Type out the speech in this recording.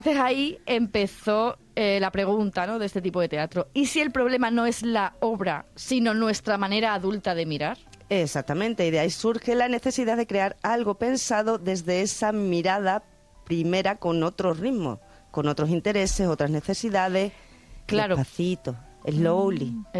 Entonces ahí empezó la pregunta, ¿no?, de este tipo de teatro. ¿Y si el problema no es la obra, sino nuestra manera adulta de mirar? Exactamente, y de ahí surge la necesidad de crear algo pensado desde esa mirada primera con otros ritmos, con otros intereses, otras necesidades, Claro. despacito, slowly.